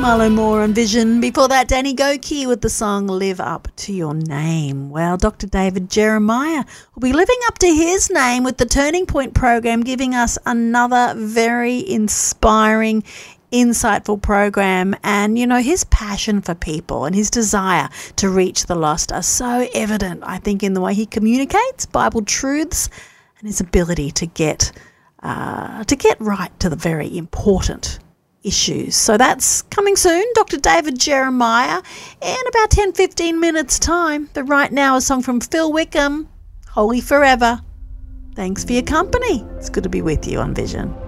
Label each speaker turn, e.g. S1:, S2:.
S1: Marlo Moore on Vision. Before that, Danny Gokey with the song Live Up to Your Name. Well, Dr. David Jeremiah will be living up to his name with the Turning Point program, giving us another very inspiring, insightful program. And, you know, his passion for people and his desire to reach the lost are so evident, I think, in the way he communicates Bible truths and his ability to get right to the very important issues. So that's coming soon, Dr. David Jeremiah, in about 10-15 minutes time. But right now, a song from Phil Wickham, Holy Forever. Thanks for your company. It's good to be with you on Vision.